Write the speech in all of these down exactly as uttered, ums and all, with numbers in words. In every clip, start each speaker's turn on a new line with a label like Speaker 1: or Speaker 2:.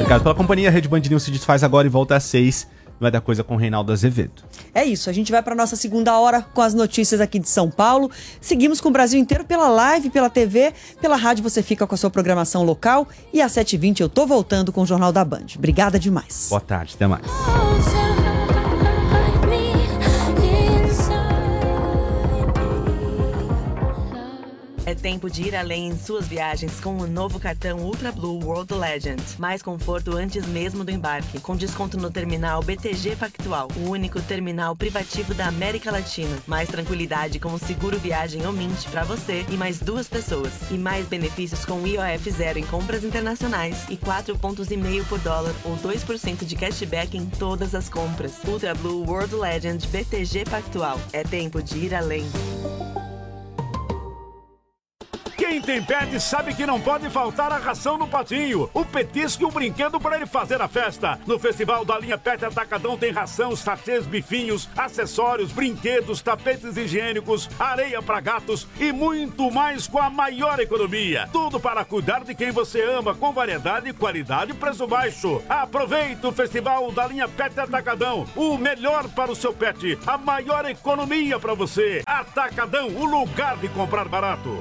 Speaker 1: Obrigado pela companhia. A Rede Band News se desfaz agora e volta às seis. Vai dar coisa com o Reinaldo Azevedo.
Speaker 2: É isso, a gente vai para nossa segunda hora com as notícias aqui de São Paulo. Seguimos com o Brasil inteiro pela live, pela T V, pela rádio você fica com a sua programação local. E às sete e vinte eu tô voltando com o Jornal da Band. Obrigada demais.
Speaker 1: Boa tarde, até mais.
Speaker 3: É tempo de ir além em suas viagens com o novo cartão Ultra Blue World Legend. Mais conforto antes mesmo do embarque, com desconto no terminal B T G Pactual, o único terminal privativo da América Latina. Mais tranquilidade com o seguro viagem Omint para você e mais duas pessoas. E mais benefícios com I O F zero em compras internacionais e quatro pontos e meio por dólar ou dois por cento de cashback em todas as compras. Ultra Blue World Legend B T G Pactual. É tempo de ir além.
Speaker 4: Quem tem pet sabe que não pode faltar a ração no patinho, o petisco e o brinquedo para ele fazer a festa. No Festival da Linha Pet Atacadão tem ração, sachês, bifinhos, acessórios, brinquedos, tapetes higiênicos, areia para gatos e muito mais com a maior economia. Tudo para cuidar de quem você ama, com variedade, qualidade e preço baixo. Aproveite o Festival da Linha Pet Atacadão, o melhor para o seu pet, a maior economia para você. Atacadão, o lugar de comprar barato.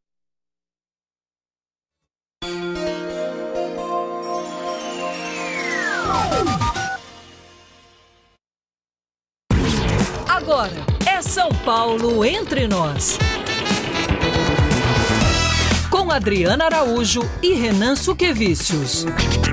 Speaker 5: Agora é São Paulo entre nós. Com Adriana Araújo e Renan Suquevicius.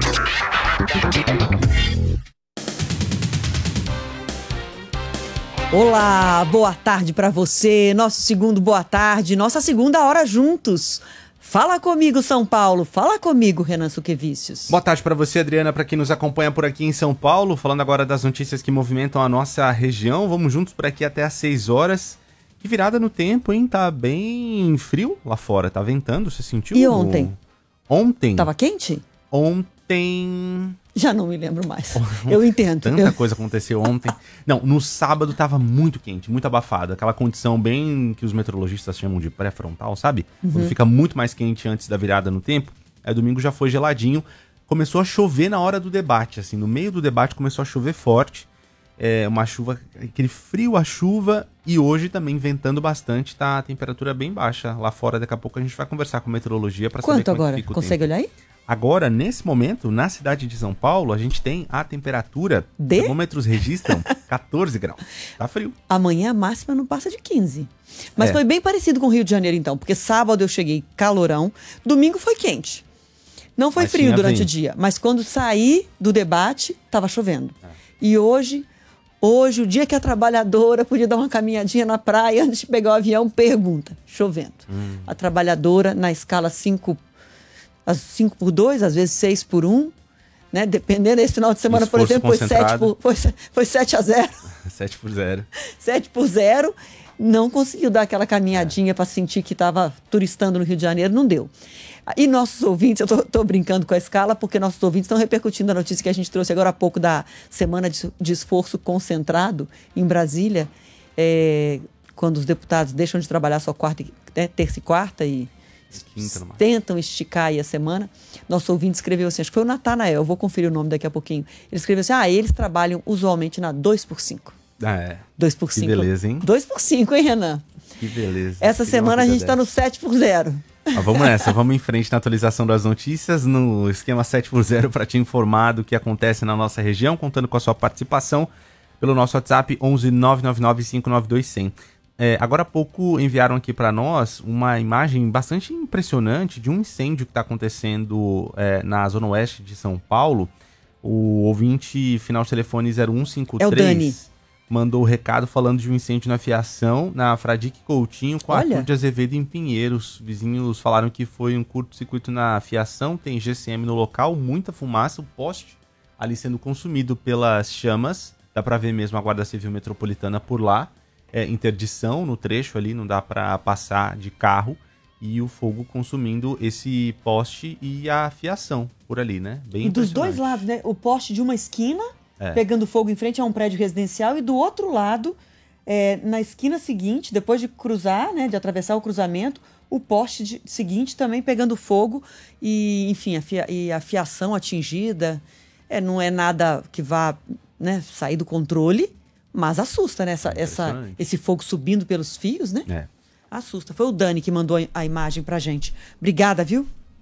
Speaker 2: Olá, boa tarde para você. Nosso segundo boa tarde, nossa segunda hora juntos. Fala comigo, São Paulo. Fala comigo, Renan Suquevicius.
Speaker 1: Boa tarde para você, Adriana, para quem nos acompanha por aqui em São Paulo. Falando agora das notícias que movimentam a nossa região. Vamos juntos por aqui até às seis horas. Que virada no tempo, hein? Tá bem frio lá fora. Tá ventando, você sentiu?
Speaker 2: E ontem?
Speaker 1: Ontem?
Speaker 2: Tava quente?
Speaker 1: Ontem...
Speaker 2: Já não me lembro mais. Eu entendo.
Speaker 1: Tanta
Speaker 2: eu...
Speaker 1: coisa aconteceu ontem. Não, no sábado tava muito quente, muito abafado. Aquela condição bem que os meteorologistas chamam de pré-frontal, sabe?
Speaker 2: Uhum.
Speaker 1: Quando fica muito mais quente antes da virada no tempo. Aí domingo já foi geladinho. Começou a chover na hora do debate, assim. No meio do debate começou a chover forte. É uma chuva, aquele frio a chuva. E hoje também ventando bastante. Tá a temperatura bem baixa lá fora. Daqui a pouco a gente vai conversar com a meteorologia para saber
Speaker 2: Quanto
Speaker 1: como
Speaker 2: agora?
Speaker 1: é que fica o
Speaker 2: Consegue
Speaker 1: tempo.
Speaker 2: olhar aí?
Speaker 1: Agora, nesse momento, na cidade de São Paulo, a gente tem a temperatura...
Speaker 2: De?
Speaker 1: Termômetros registram catorze graus. Tá frio.
Speaker 2: Amanhã a máxima não passa de quinze. Mas
Speaker 1: É.
Speaker 2: foi bem parecido com o Rio de Janeiro, então. Porque sábado eu cheguei calorão. Domingo foi quente. Não foi
Speaker 1: Mas
Speaker 2: frio
Speaker 1: tinha
Speaker 2: durante
Speaker 1: vento.
Speaker 2: o dia. Mas quando saí do debate, tava chovendo. E hoje... Hoje, o dia que a trabalhadora podia dar uma caminhadinha na praia antes de pegar o avião, pergunta, chovendo.
Speaker 1: Hum.
Speaker 2: A trabalhadora na escala cinco por dois, às vezes seis por um, né? Dependendo, esse final de semana, por
Speaker 1: Esforço
Speaker 2: exemplo, foi sete, por, foi, foi sete a zero.
Speaker 1: sete por zero.
Speaker 2: sete por zero. Não conseguiu dar aquela caminhadinha para sentir que estava turistando no Rio de Janeiro, não deu. E nossos ouvintes, eu tô, tô brincando com a escala, porque nossos ouvintes estão repercutindo a notícia que a gente trouxe agora há pouco da Semana de, de Esforço Concentrado em Brasília, é, quando os deputados deixam de trabalhar só quarta, e- né, terça e quarta e
Speaker 1: Quinta, no máximo.
Speaker 2: tentam esticar aí a semana. Nosso ouvinte escreveu assim, acho que foi o Natanael, eu vou conferir o nome daqui a pouquinho. Ele escreveu assim, ah, eles trabalham usualmente na dois por cinco.
Speaker 1: Ah, é.
Speaker 2: dois por
Speaker 1: Que
Speaker 2: cinco.
Speaker 1: beleza, hein?
Speaker 2: dois por cinco, hein, Renan?
Speaker 1: Que beleza.
Speaker 2: Essa
Speaker 1: Queria
Speaker 2: semana
Speaker 1: uma
Speaker 2: a
Speaker 1: coisa
Speaker 2: gente está no
Speaker 1: dessa.
Speaker 2: sete por zero.
Speaker 1: Mas vamos nessa, vamos em frente na atualização das notícias, no esquema sete por zero para te informar do que acontece na nossa região, contando com a sua participação pelo nosso WhatsApp onze nove nove nove cinco nove dois zero zero. É, agora há pouco enviaram aqui para nós uma imagem bastante impressionante de um incêndio que está acontecendo é, na zona oeste de São Paulo. O ouvinte final de telefone zero um cinco três
Speaker 2: É o Dani.
Speaker 1: mandou o recado falando de um incêndio na fiação na Fradique Coutinho com a
Speaker 2: Olha.
Speaker 1: Arthur de Azevedo em Pinheiros. Vizinhos falaram que foi um curto-circuito na fiação, tem G C M no local, muita fumaça, o poste ali sendo consumido pelas chamas. Dá para ver mesmo a Guarda Civil Metropolitana por lá. É, interdição no trecho ali, não dá para passar de carro. E o fogo consumindo esse poste e a fiação por ali, né? Bem
Speaker 2: E dos dois
Speaker 1: impressionante.
Speaker 2: lados, né? O poste de uma esquina,
Speaker 1: É.
Speaker 2: pegando fogo em frente a um prédio residencial, e do outro lado, é, na esquina seguinte, depois de cruzar, né, de atravessar o cruzamento, o poste de, seguinte também pegando fogo e, enfim, a, fia, e a fiação atingida. É, não é nada que vá, né, sair do controle, mas assusta, né? Essa, essa, esse fogo subindo pelos fios, né?
Speaker 1: É.
Speaker 2: Assusta. Foi o Dani que mandou a imagem pra gente. Obrigada, viu?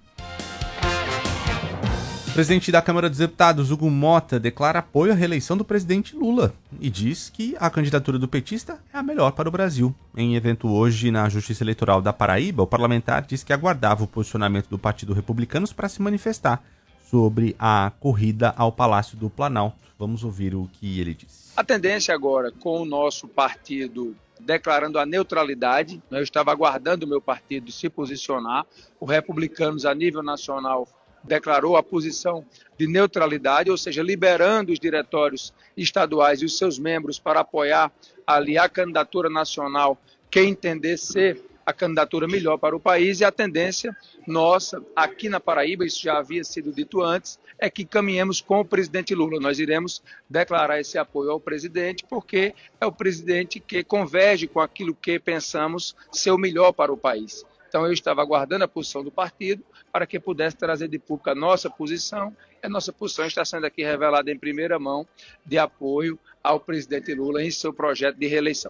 Speaker 1: O presidente da Câmara dos Deputados, Hugo Mota, declara apoio à reeleição do presidente Lula e diz que a candidatura do petista é a melhor para o Brasil. Em evento hoje na Justiça Eleitoral da Paraíba, o parlamentar disse que aguardava o posicionamento do Partido Republicanos para se manifestar sobre a corrida ao Palácio do Planalto. Vamos ouvir o que ele disse.
Speaker 6: A tendência agora, com o nosso partido declarando a neutralidade, eu estava aguardando o meu partido se posicionar, o Republicanos a nível nacional declarou a posição de neutralidade, ou seja, liberando os diretórios estaduais e os seus membros para apoiar ali a candidatura nacional que entender ser a candidatura melhor para o país, e a tendência nossa aqui na Paraíba, isso já havia sido dito antes, é que caminhemos com o presidente Lula. Nós iremos declarar esse apoio ao presidente porque é o presidente que converge com aquilo que pensamos ser o melhor para o país. Então eu estava aguardando a posição do partido para que pudesse trazer de público a nossa posição. A nossa posição está sendo aqui revelada em primeira mão de apoio ao presidente Lula em seu projeto de reeleição.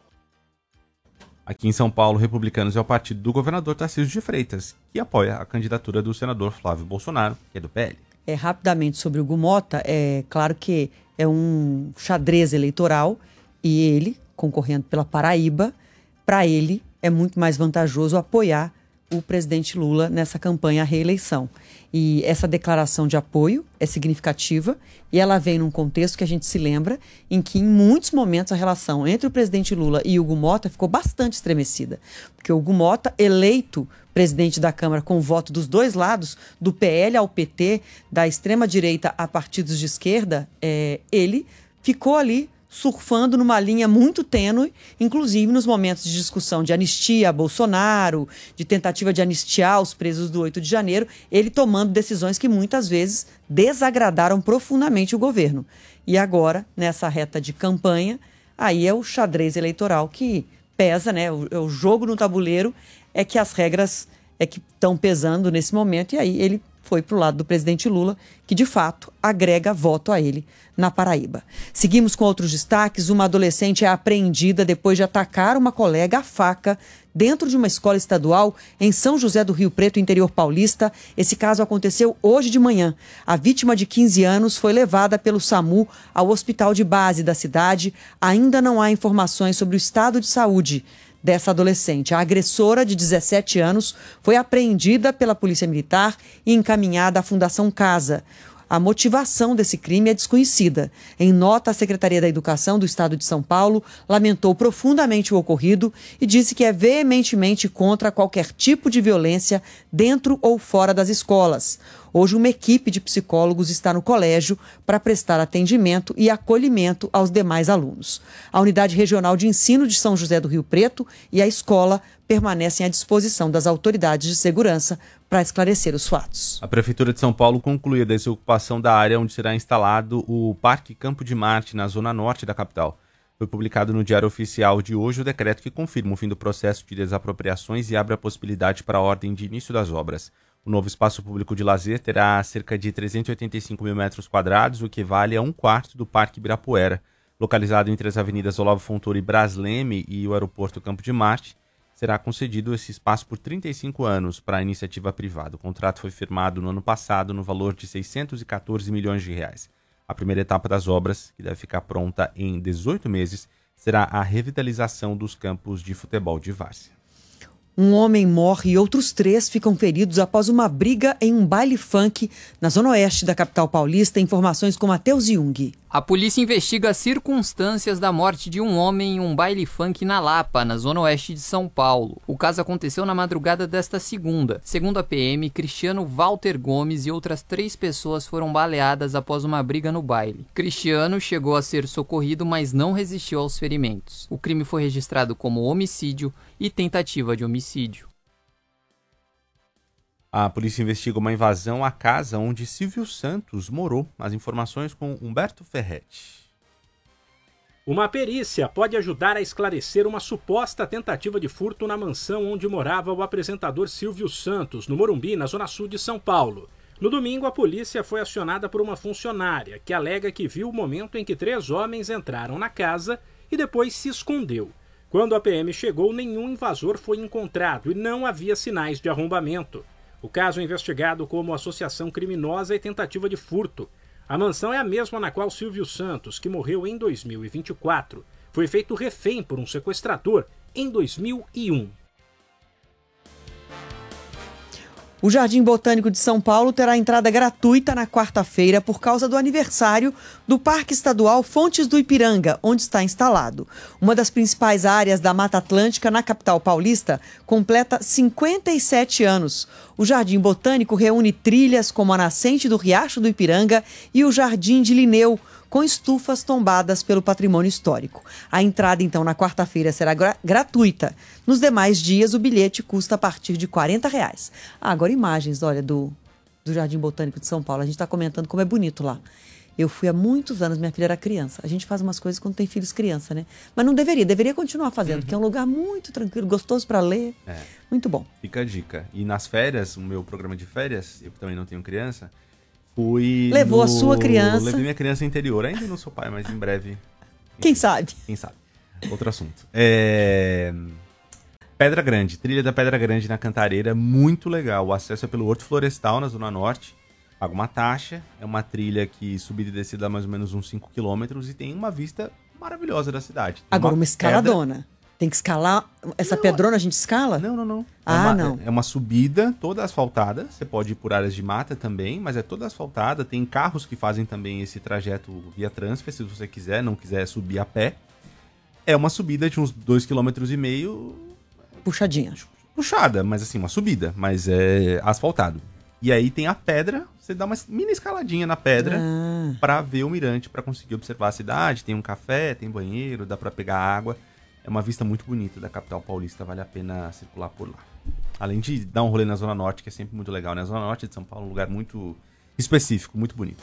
Speaker 1: Aqui em São Paulo, Republicanos é o partido do governador Tarcísio de Freitas, que apoia a candidatura do senador Flávio Bolsonaro, que é do P L.
Speaker 2: É, rapidamente sobre o Hugo Mota, é claro que é um xadrez eleitoral e ele, concorrendo pela Paraíba, para ele é muito mais vantajoso apoiar o presidente Lula nessa campanha à reeleição. E essa declaração de apoio é significativa e ela vem num contexto que a gente se lembra em que em muitos momentos a relação entre o presidente Lula e Hugo Mota ficou bastante estremecida. Porque o Hugo Mota, eleito presidente da Câmara com o voto dos dois lados, do P L ao P T, da extrema-direita a partidos de esquerda, é, ele ficou ali surfando numa linha muito tênue, inclusive nos momentos de discussão de anistia a Bolsonaro, de tentativa de anistiar os presos do oito de janeiro, ele tomando decisões que muitas vezes desagradaram profundamente o governo. E agora, nessa reta de campanha, aí é o xadrez eleitoral que pesa, né? O, o jogo no tabuleiro é que as regras é que estão pesando nesse momento, e aí ele foi para o lado do presidente Lula, que de fato agrega voto a ele na Paraíba. Seguimos com outros destaques. Uma adolescente é apreendida depois de atacar uma colega à faca dentro de uma escola estadual em São José do Rio Preto, interior paulista. Esse caso aconteceu hoje de manhã. A vítima de quinze anos foi levada pelo SAMU ao hospital de base da cidade. Ainda não há informações sobre o estado de saúde dessa adolescente. A agressora, de dezessete anos, foi apreendida pela Polícia Militar e encaminhada à Fundação Casa. A motivação desse crime é desconhecida. Em nota, a Secretaria da Educação do Estado de São Paulo lamentou profundamente o ocorrido e disse que é veementemente contra qualquer tipo de violência dentro ou fora das escolas. Hoje, uma equipe de psicólogos está no colégio para prestar atendimento e acolhimento aos demais alunos. A Unidade Regional de Ensino de São José do Rio Preto e a escola permanecem à disposição das autoridades de segurança para esclarecer os fatos.
Speaker 1: A Prefeitura de São Paulo concluiu a desocupação da área onde será instalado o Parque Campo de Marte, na zona norte da capital. Foi publicado no Diário Oficial de hoje o decreto que confirma o fim do processo de desapropriações e abre a possibilidade para a ordem de início das obras. O novo espaço público de lazer terá cerca de trezentos e oitenta e cinco mil metros quadrados, o que vale a um quarto do Parque Ibirapuera. Localizado entre as avenidas Olavo Fontoura e Brasleme e o aeroporto Campo de Marte, será concedido esse espaço por trinta e cinco anos para a iniciativa privada. O contrato foi firmado no ano passado no valor de seiscentos e quatorze milhões de reais. A primeira etapa das obras, que deve ficar pronta em dezoito meses, será a revitalização dos campos de futebol de várzea.
Speaker 2: Um homem morre e outros três ficam feridos após uma briga em um baile funk na zona oeste da capital paulista. Informações com Matheus Jung.
Speaker 7: A polícia investiga as circunstâncias da morte de um homem em um baile funk na Lapa, na zona oeste de São Paulo. O caso aconteceu na madrugada desta segunda. Segundo a P M, Cristiano Walter Gomes e outras três pessoas foram baleadas após uma briga no baile. Cristiano chegou a ser socorrido, mas não resistiu aos ferimentos. O crime foi registrado como homicídio e tentativa de homicídio.
Speaker 1: A polícia investiga uma invasão à casa onde Silvio Santos morou. As informações com Humberto Ferretti.
Speaker 8: Uma perícia pode ajudar a esclarecer uma suposta tentativa de furto na mansão onde morava o apresentador Silvio Santos, no Morumbi, na zona sul de São Paulo. No domingo, a polícia foi acionada por uma funcionária que alega que viu o momento em que três homens entraram na casa e depois se escondeu. Quando a P M chegou, nenhum invasor foi encontrado e não havia sinais de arrombamento. O caso é investigado como associação criminosa e tentativa de furto. A mansão é a mesma na qual Silvio Santos, que morreu em dois mil e vinte e quatro, foi feito refém por um sequestrador em dois mil e um.
Speaker 2: O Jardim Botânico de São Paulo terá entrada gratuita na quarta-feira por causa do aniversário do Parque Estadual Fontes do Ipiranga, onde está instalado. Uma das principais áreas da Mata Atlântica na capital paulista completa cinquenta e sete anos. O Jardim Botânico reúne trilhas como a nascente do Riacho do Ipiranga e o Jardim de Linneu, com estufas tombadas pelo patrimônio histórico. A entrada, então, na quarta-feira será gra- gratuita. Nos demais dias, o bilhete custa a partir de quarenta reais. Ah, agora imagens, olha, do, do Jardim Botânico de São Paulo. A gente está comentando como é bonito lá. Eu fui há muitos anos, minha filha era criança. A gente faz umas coisas quando tem filhos criança, né? Mas não deveria, deveria continuar fazendo, uhum. porque é um lugar muito tranquilo, gostoso para ler. É. Muito bom.
Speaker 1: Fica a dica. E nas férias, o meu programa de férias, eu também não tenho criança, fui
Speaker 2: Levou
Speaker 1: no...
Speaker 2: a sua criança.
Speaker 1: Levei minha criança interior. Ainda não sou pai, mas em breve.
Speaker 2: Quem sabe?
Speaker 1: Quem sabe. Outro assunto. É... Pedra Grande, trilha da Pedra Grande na Cantareira, muito legal. O acesso é pelo Horto Florestal, na Zona Norte. Paga uma taxa, é uma trilha que subida e descida dá mais ou menos uns cinco quilômetros e tem uma vista maravilhosa da cidade. Tem
Speaker 2: Agora, uma, uma escaladona.
Speaker 1: Pedra...
Speaker 2: Tem que escalar. Essa não, pedrona a gente escala?
Speaker 1: Não, não, não.
Speaker 2: Ah,
Speaker 1: é uma,
Speaker 2: não.
Speaker 1: É uma subida toda asfaltada. Você pode ir por áreas de mata também, mas é toda asfaltada. Tem carros que fazem também esse trajeto via transfer, se você quiser, não quiser subir a pé. É uma subida de uns dois vírgula cinco quilômetros.
Speaker 2: Puxadinha.
Speaker 1: Puxada, mas assim, uma subida, mas é asfaltado. E aí tem a pedra, você dá uma mini escaladinha na pedra ah. pra ver o mirante, pra conseguir observar a cidade. Tem um café, tem banheiro, dá pra pegar água. É uma vista muito bonita da capital paulista, vale a pena circular por lá. Além de dar um rolê na Zona Norte, que é sempre muito legal, né? A Zona Norte de São Paulo é um lugar muito específico, muito bonito.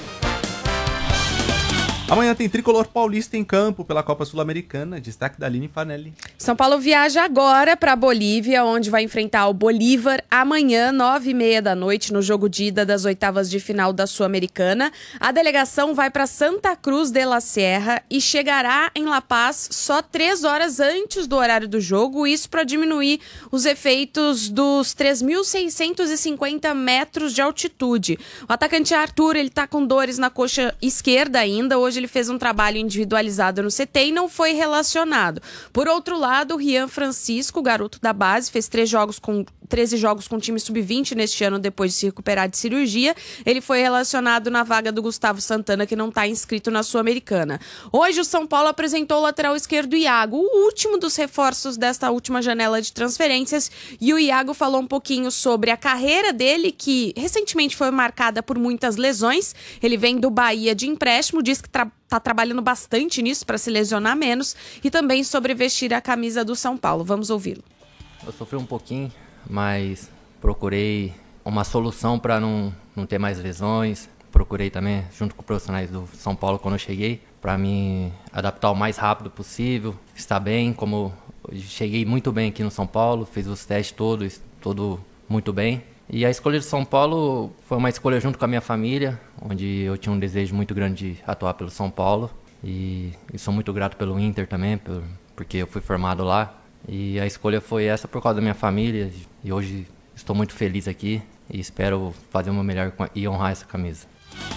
Speaker 1: Amanhã tem Tricolor Paulista em campo pela Copa Sul-Americana. Destaque da Aline Fanelli.
Speaker 9: São Paulo viaja agora para a Bolívia, onde vai enfrentar o Bolívar amanhã, nove e meia da noite, no jogo de ida das oitavas de final da Sul-Americana. A delegação vai para Santa Cruz de la Sierra e chegará em La Paz só três horas antes do horário do jogo, isso para diminuir os efeitos dos três mil seiscentos e cinquenta metros de altitude. O atacante Arthur, ele tá com dores na coxa esquerda ainda. Hoje ele fez um trabalho individualizado no C T e não foi relacionado. Por outro lado, o Rian Francisco, garoto da base, fez três jogos com, treze jogos com o time sub vinte neste ano depois de se recuperar de cirurgia. Ele foi relacionado na vaga do Gustavo Santana, que não está inscrito na Sul-Americana. Hoje o São Paulo apresentou o lateral esquerdo Iago, o último dos reforços desta última janela de transferências, e o Iago falou um pouquinho sobre a carreira dele, que recentemente foi marcada por muitas lesões. Ele vem do Bahia de empréstimo, diz que tra- tá trabalhando bastante nisso para se lesionar menos, e também sobre vestir a camisa do São Paulo. Vamos ouvi-lo.
Speaker 10: Eu sofri um pouquinho, mas procurei uma solução para não, não ter mais lesões. Procurei também, junto com os profissionais do São Paulo, quando eu cheguei, para me adaptar o mais rápido possível, estar bem, como eu cheguei muito bem aqui no São Paulo, fiz os testes todos, tudo muito bem. E a escolha de São Paulo foi uma escolha junto com a minha família, onde eu tinha um desejo muito grande de atuar pelo São Paulo. E, e sou muito grato pelo Inter também, por, porque eu fui formado lá. E a escolha foi essa por causa da minha família. E hoje estou muito feliz aqui e espero fazer o meu melhor e honrar essa camisa.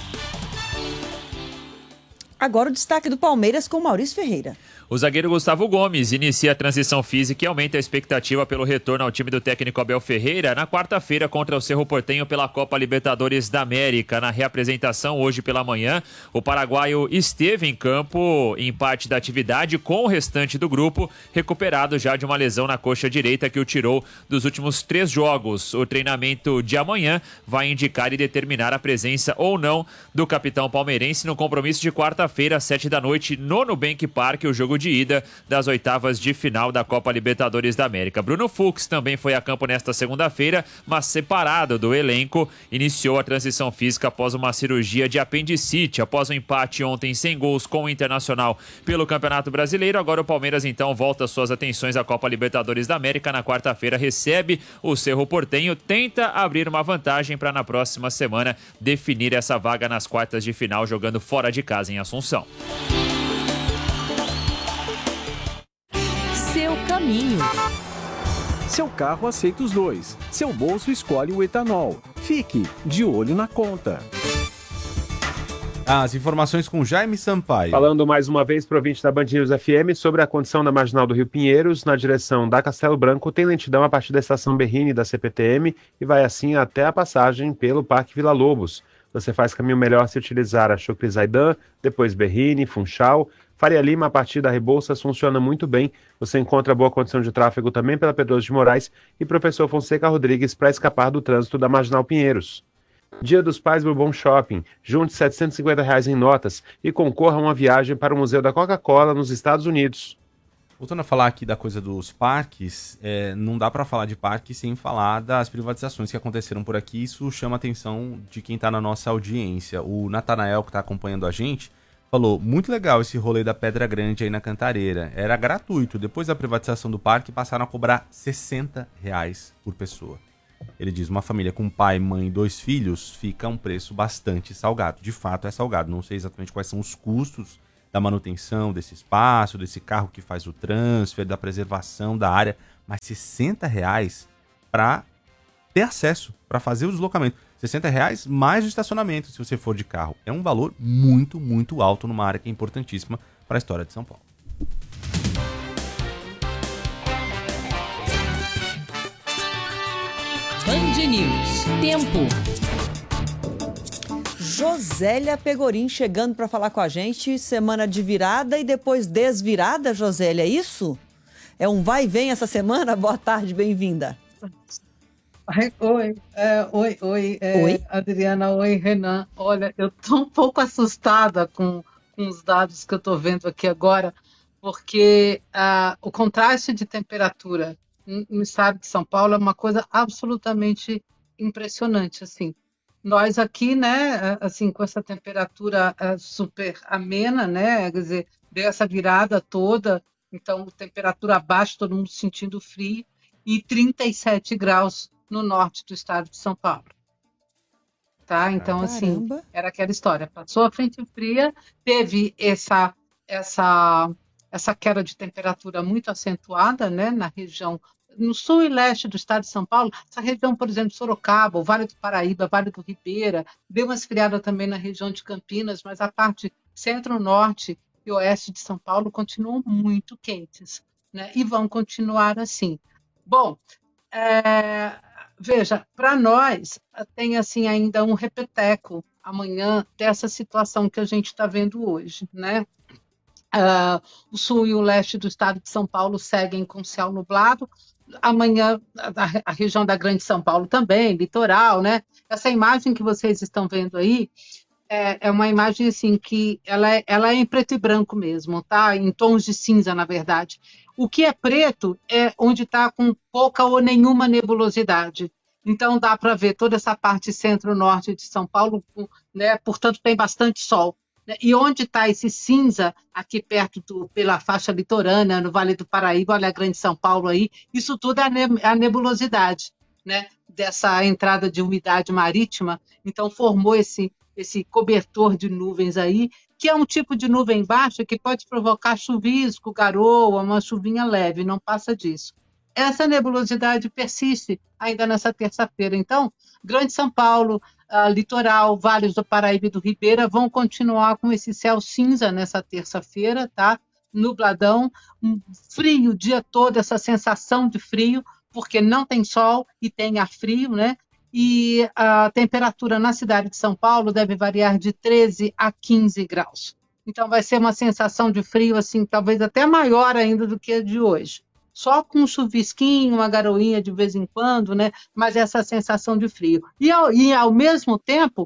Speaker 2: Agora o destaque do Palmeiras com Maurício Ferreira.
Speaker 11: O zagueiro Gustavo Gomes inicia a transição física e aumenta a expectativa pelo retorno ao time do técnico Abel Ferreira na quarta-feira contra o Cerro Porteño pela Copa Libertadores da América. Na reapresentação hoje pela manhã, o paraguaio esteve em campo em parte da atividade com o restante do grupo, recuperado já de uma lesão na coxa direita que o tirou dos últimos três jogos. O treinamento de amanhã vai indicar e determinar a presença ou não do capitão palmeirense no compromisso de quarta-feira segunda-feira, às sete da noite, no Nubank Park, o jogo de ida das oitavas de final da Copa Libertadores da América. Bruno Fux também foi a campo nesta segunda-feira, mas separado do elenco, iniciou a transição física após uma cirurgia de apendicite, após o um empate ontem sem gols com o Internacional pelo Campeonato Brasileiro. Agora o Palmeiras então volta suas atenções à Copa Libertadores da América. Na quarta-feira recebe o Cerro Porteño, tenta abrir uma vantagem para na próxima semana definir essa vaga nas quartas de final, jogando fora de casa em Assunção.
Speaker 5: Seu caminho.
Speaker 12: Seu carro aceita os dois. Seu bolso escolhe o etanol. Fique de olho na conta.
Speaker 1: As informações com Jaime Sampaio.
Speaker 13: Falando mais uma vez para o ouvinte da Band News F M sobre a condição da Marginal do Rio Pinheiros, na direção da Castelo Branco, tem lentidão a partir da estação Berrini da C P T M e vai assim até a passagem pelo Parque Vila Lobos. Você faz caminho melhor se utilizar a Chucri Zaidan, depois Berrini, Funchal. Faria Lima, a partir da Rebouças, funciona muito bem. Você encontra boa condição de tráfego também pela Pedroso de Moraes e Professor Fonseca Rodrigues para escapar do trânsito da Marginal Pinheiros. Dia dos Pais Bourbon Shopping. Junte setecentos e cinquenta reais em notas e concorra a uma viagem para o Museu da Coca-Cola nos Estados Unidos.
Speaker 1: Voltando a falar aqui da coisa dos parques, é, não dá para falar de parque sem falar das privatizações que aconteceram por aqui. Isso chama a atenção de quem está na nossa audiência. O Natanael, que está acompanhando a gente, falou: muito legal esse rolê da Pedra Grande aí na Cantareira. Era gratuito. Depois da privatização do parque, passaram a cobrar sessenta reais por pessoa. Ele diz: uma família com pai, mãe e dois filhos fica um preço bastante salgado. De fato é salgado. Não sei exatamente quais são os custos da manutenção desse espaço, desse carro que faz o transfer, da preservação da área, mas sessenta reais para ter acesso, para fazer o deslocamento. sessenta reais mais o estacionamento, se você for de carro. É um valor muito, muito alto numa área que é importantíssima para a história de São Paulo.
Speaker 5: Band News. Tempo.
Speaker 2: Josélia Pegorim chegando para falar com a gente. Semana de virada e depois desvirada, Josélia, é isso? É um vai e vem essa semana? Boa tarde, bem-vinda.
Speaker 14: Oi, é, oi, oi, é,
Speaker 2: oi,
Speaker 14: Adriana, oi, Renan. Olha, eu tô um pouco assustada com, com os dados que eu tô vendo aqui agora, porque ah, o contraste de temperatura no estado de São Paulo é uma coisa absolutamente impressionante, assim. Nós aqui, né, assim, com essa temperatura super amena, né, quer dizer, deu essa virada toda, então temperatura abaixo, todo mundo sentindo frio, e trinta e sete graus no norte do estado de São Paulo. Tá? Então, assim,
Speaker 2: Caramba.
Speaker 14: Era aquela história. Passou a frente fria, teve essa, essa, essa queda de temperatura muito acentuada, né, na região, no sul e leste do estado de São Paulo. Essa região, por exemplo, Sorocaba, o Vale do Paraíba, Vale do Ribeira, deu uma esfriada também na região de Campinas, mas a parte centro-norte e oeste de São Paulo continuam muito quentes, né, e vão continuar assim. Bom, é, veja, para nós tem assim ainda um repeteco amanhã dessa situação que a gente está vendo hoje, né? Uh, o sul e o leste do estado de São Paulo seguem com céu nublado. Amanhã a, a região da Grande São Paulo também, litoral, né? Essa imagem que vocês estão vendo aí é, é uma imagem assim que ela é, ela é em preto e branco mesmo, tá? Em tons de cinza, na verdade. O que é preto é onde está com pouca ou nenhuma nebulosidade. Então dá para ver toda essa parte centro-norte de São Paulo, né? Portanto tem bastante sol. E onde está esse cinza, aqui perto, do, pela faixa litorânea, no Vale do Paraíba, olha a Grande São Paulo aí, isso tudo é a nebulosidade, né, dessa entrada de umidade marítima. Então formou esse, esse cobertor de nuvens aí, que é um tipo de nuvem baixa que pode provocar chuvisco, garoa, uma chuvinha leve, não passa disso. Essa nebulosidade persiste ainda nessa terça-feira. Então, Grande São Paulo, uh, litoral, Vales do Paraíba e do Ribeira vão continuar com esse céu cinza nessa terça-feira, tá? Nubladão, um frio o dia todo, essa sensação de frio, porque não tem sol e tem ar frio, né? E a temperatura na cidade de São Paulo deve variar de treze a quinze graus. Então vai ser uma sensação de frio, assim, talvez até maior ainda do que a de hoje. Só com um chuvisquinho, uma garoinha de vez em quando, né? Mas essa sensação de frio. E ao, e ao mesmo tempo,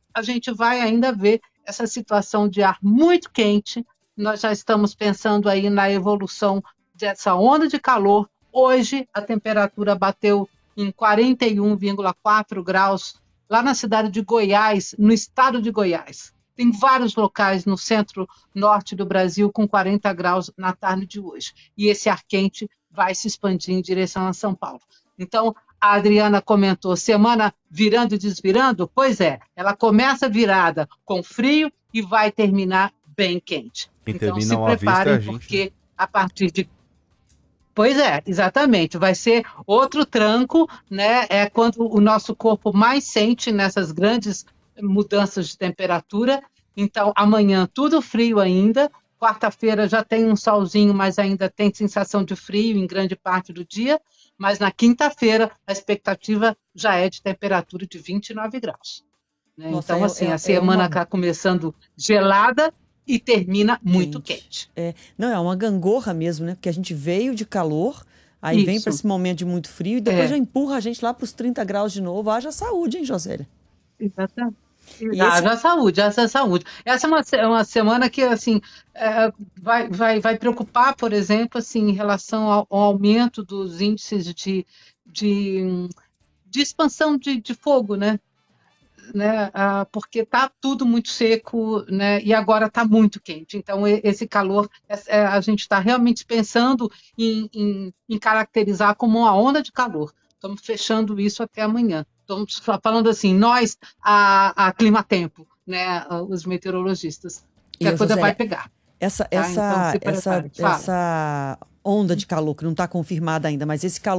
Speaker 14: a gente vai ainda ver essa situação de ar muito quente. Nós já estamos pensando aí na evolução dessa onda de calor. Hoje, a temperatura bateu em quarenta e um vírgula quatro graus lá na cidade de Goiás, no estado de Goiás. Tem vários locais no centro-norte do Brasil com quarenta graus na tarde de hoje. E esse ar quente vai se expandir em direção a São Paulo. Então, a Adriana comentou, semana virando e desvirando? Pois é, ela começa virada com frio e vai terminar bem quente.
Speaker 1: Quem
Speaker 14: então, se
Speaker 1: termina ao
Speaker 14: preparem,
Speaker 1: avesso é a gente,
Speaker 14: porque a partir de... Pois é, exatamente. Vai ser outro tranco, né? É quando o nosso corpo mais sente nessas grandes mudanças de temperatura. Então, amanhã tudo frio ainda. Quarta-feira já tem um solzinho, mas ainda tem sensação de frio em grande parte do dia. Mas na quinta-feira a expectativa já é de temperatura de vinte e nove graus. Né?
Speaker 2: Nossa,
Speaker 14: Então,
Speaker 2: é-
Speaker 14: assim,
Speaker 2: é-
Speaker 14: a semana
Speaker 2: é uma-
Speaker 14: está começando gelada e termina muito quente.
Speaker 2: É, não, é uma gangorra mesmo, né? Porque a gente veio de calor, aí vem
Speaker 14: Isso.
Speaker 2: para esse momento de muito frio e depois
Speaker 14: É.
Speaker 2: já empurra a gente lá para os trinta graus de novo. Haja saúde, hein, Josélia?
Speaker 14: Exatamente.
Speaker 2: E
Speaker 14: Ah,
Speaker 2: esse-
Speaker 14: já saúde, essa é saúde. Essa é uma, se- uma semana que assim é, vai, vai, vai preocupar, por exemplo, assim, em relação ao, ao aumento dos índices de, de, hum, de expansão de, de fogo, né? Né? Ah, porque está tudo muito seco, né? E agora está muito quente. Então, e- esse calor, é- é, a gente está realmente pensando em, em, em caracterizar como uma onda de calor. Estamos fechando isso até amanhã. Estamos fa- falando assim, nós, a, a Climatempo, né? Os meteorologistas, que
Speaker 2: E,
Speaker 14: a coisa
Speaker 2: Josélia,
Speaker 14: vai pegar.
Speaker 2: Essa,
Speaker 14: Tá? Então,
Speaker 2: essa,
Speaker 14: se
Speaker 2: essa,
Speaker 14: prepare. Fala.
Speaker 2: essa onda de calor que não está confirmada ainda, mas esse calor